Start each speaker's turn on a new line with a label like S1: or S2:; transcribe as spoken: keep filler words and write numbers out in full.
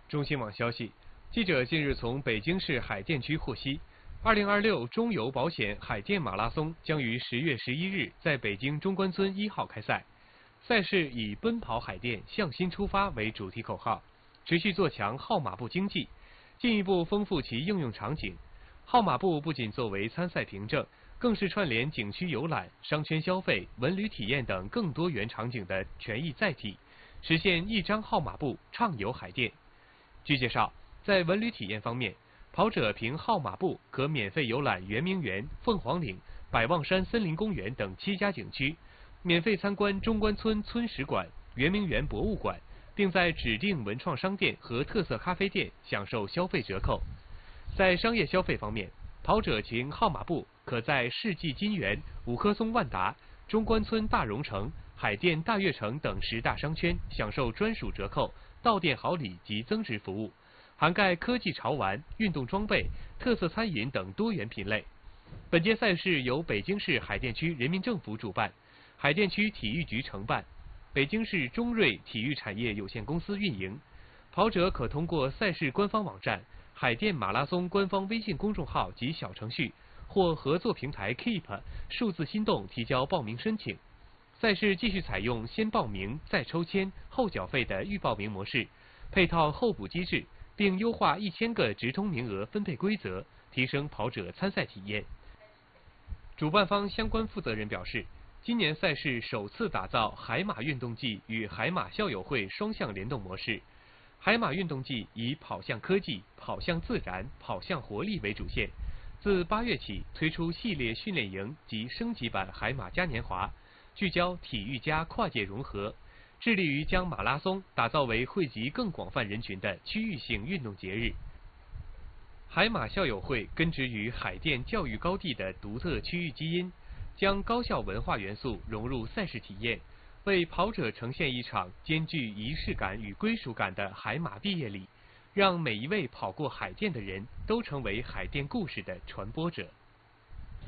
S1: 中新网消息，记者近日从北京市海淀区获悉，二零二六中邮保险海淀马拉松将于十月十一日在北京中关村一号开赛。赛事以"奔跑海淀，向心出发"为主题口号，持续做强号码布经济，进一步丰富其应用场景。号码布不仅作为参赛凭证，更是串联景区游览、商圈消费、文旅体验等更多元场景的权益载体，实现一张号码布畅游海淀。据介绍，在文旅体验方面，跑者凭号码布可免费游览圆明园、凤凰岭、百望山森林公园等七家景区，免费参观中关村村史馆、圆明园博物馆，并在指定文创商店和特色咖啡店享受消费折扣。在商业消费方面，跑者凭号码布可在世纪金源、五棵松万达、中关村大融城、海淀大悦城等十大商圈享受专属折扣、到店好礼及增值服务，涵盖科技潮玩、运动装备、特色餐饮等多元品类。本届赛事由北京市海淀区人民政府主办，海淀区体育局承办，北京市中瑞体育产业有限公司运营。跑者可通过赛事官方网站、海淀马拉松官方微信公众号及小程序或合作平台 Keep 数字心动提交报名申请。赛事继续采用先报名再抽签后缴费的预报名模式，配套候补机制，并优化一千个直通名额分配规则，提升跑者参赛体验。主办方相关负责人表示，今年赛事首次打造海马运动季与海马校友会双向联动模式。海马运动季以跑向科技、跑向自然、跑向活力为主线，自八月起推出系列训练营及升级版海马嘉年华，聚焦体育加跨界融合，致力于将马拉松打造为惠及更广泛人群的区域性运动节日。海马校友会根植于海淀教育高地的独特区域基因，将高校文化元素融入赛事体验，为跑者呈现一场兼具仪式感与归属感的海马毕业礼，让每一位跑过海淀的人都成为海淀故事的传播者。